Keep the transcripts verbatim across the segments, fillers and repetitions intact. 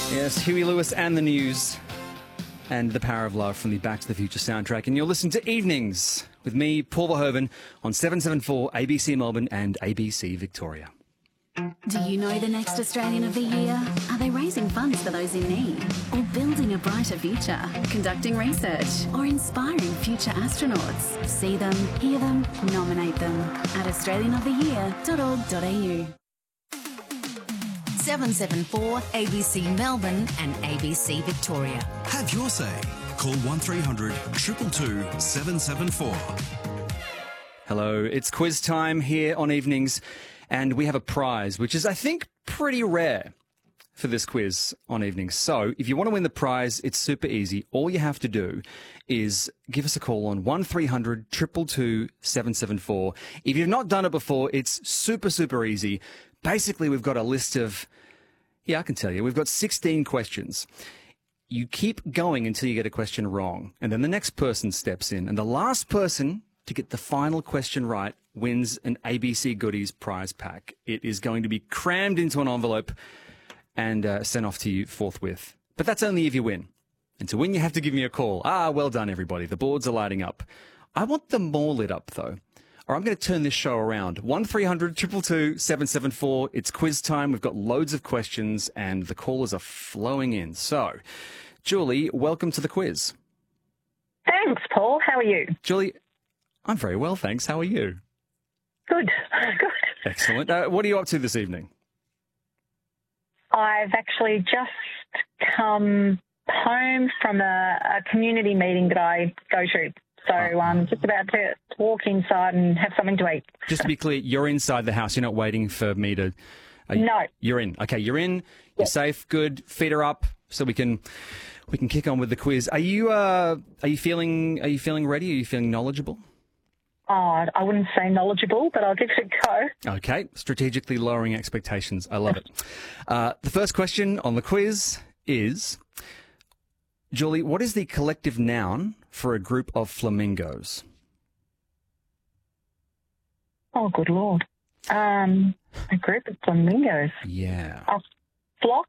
Yes, Huey Lewis and the News and The Power of Love from the Back to the Future soundtrack. And you're listening to Evenings with me, Paul Verhoeven, on seven seven four A B C Melbourne and A B C Victoria. Do you know the next Australian of the Year? Are they raising funds for those in need? Or building a brighter future? Conducting research? Or inspiring future astronauts? See them, hear them, nominate them at australian of the year dot org dot a u. seven seven four A B C Melbourne and A B C Victoria. Have your say. Call one three hundred two two two seven seven four. Hello, it's quiz time here on Evenings, and we have a prize, which is, I think, pretty rare for this quiz on Evenings. So if you want to win the prize, it's super easy. All you have to do is give us a call on one three hundred two two two seven seven four. If you've not done it before, it's super, super easy. Basically, we've got a list of, yeah, I can tell you, we've got sixteen questions. You keep going until you get a question wrong, and then the next person steps in, and the last person to get the final question right wins an A B C Goodies prize pack. It is going to be crammed into an envelope and uh, sent off to you forthwith. But that's only if you win. And to win, you have to give me a call. Ah, well done, everybody. The boards are lighting up. I want them more lit up, though. Or I'm going to turn this show around. one three hundred two two two seven seven four. It's quiz time. We've got loads of questions, and the callers are flowing in. So, Julie, welcome to the quiz. Thanks, Paul. How are you? Julie, I'm very well, thanks. How are you? Good. Good. Excellent. Uh, what are you up to this evening? I've actually just come home from a, a community meeting that I go to. So I'm just about to walk inside and have something to eat. Just to be clear, you're inside the house. You're not waiting for me to... Uh, no. You're in. Okay, you're in. You're Yep. safe. Good. Feet are up, so we can we can kick on with the quiz. Are you uh are you feeling are you feeling ready? Are you feeling knowledgeable? Oh, I wouldn't say knowledgeable, but I'll give it a go. Okay. Strategically lowering expectations. I love it. Uh, the first question on the quiz is, Julie, what is the collective noun for a group of flamingos? Oh, good Lord. Um, a group of flamingos. Yeah. A flock?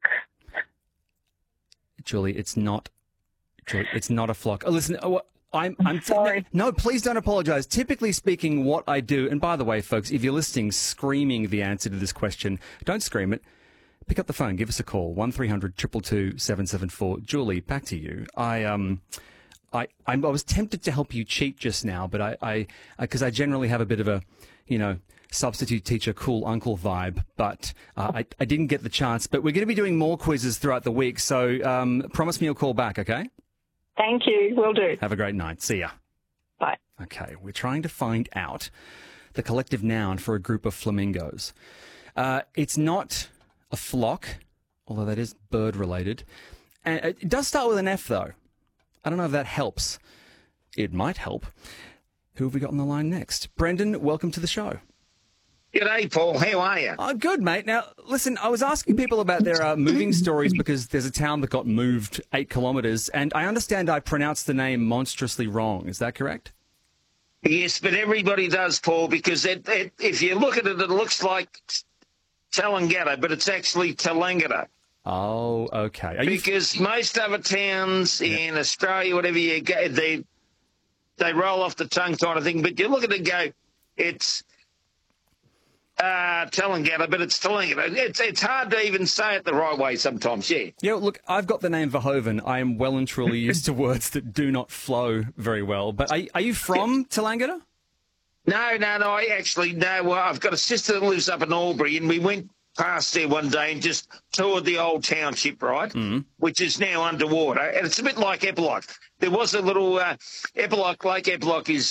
Julie, it's not. Julie, it's not a flock. Oh, listen, oh, I'm. I'm sorry. No, please don't apologise. Typically speaking, what I do, and by the way, folks, if you're listening, screaming the answer to this question, don't scream it. Pick up the phone. Give us a call. one three hundred two two two seven seven four. Julie, back to you. I um, I I'm, I was tempted to help you cheat just now, but I I because I, I generally have a bit of a, you know, substitute teacher, cool uncle vibe, but uh, I, I didn't get the chance. But we're going to be doing more quizzes throughout the week, so um, promise me you'll call back, okay? Thank you. Will do. Have a great night. See ya. Bye. Okay, we're trying to find out the collective noun for a group of flamingos. Uh, it's not a flock, although that is bird-related. And it does start with an F, though. I don't know if that helps. It might help. Who have we got on the line next? Brendan, welcome to the show. G'day, Paul. How are you? Oh, good, mate. Now, listen, I was asking people about their uh, moving stories because there's a town that got moved eight kilometres, and I understand I pronounced the name monstrously wrong. Is that correct? Yes, but everybody does, Paul, because it, it, if you look at it, it looks like Tallangatta, but it's actually Tallangatta. Oh, okay. Are you... Because most other towns in Australia, whatever you go, they, they roll off the tongue kind of thing, but you look at it and go, it's... Uh, Tallangatta, but it's Tallangatta. It's it's hard to even say it the right way sometimes, yeah. Yeah, look, I've got the name Verhoeven. I am well and truly used to words that do not flow very well. But are, are you from Tallangatta? No, no, no. I actually, no. Well, I've got a sister that lives up in Albury, and we went past there one day and just toured the old township, right, mm-hmm. which is now underwater. And it's a bit like Eppalock. There was a little uh, Eppalock Lake. Eppalock is